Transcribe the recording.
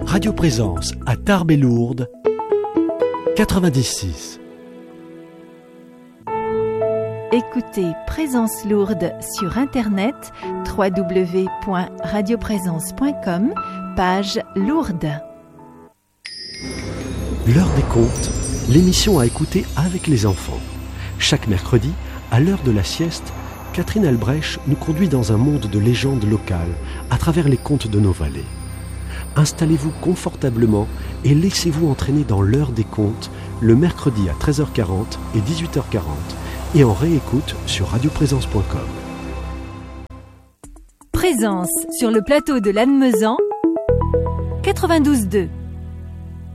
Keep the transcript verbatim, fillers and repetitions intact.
Radio Présence à Tarbes et Lourdes, quatre-vingt-dix six. Écoutez Présence Lourdes sur internet w w w point radio présence point com, page Lourdes. L'heure des contes, l'émission à écouter avec les enfants. Chaque mercredi, à l'heure de la sieste, Catherine Albrecht nous conduit dans un monde de légendes locales à travers les contes de nos vallées. Installez-vous confortablement et laissez-vous entraîner dans l'heure des contes le mercredi à treize heures quarante et dix-huit heures quarante et en réécoute sur radio présence point com. Présence sur le plateau de Lannemezan, quatre-vingt-douze deux.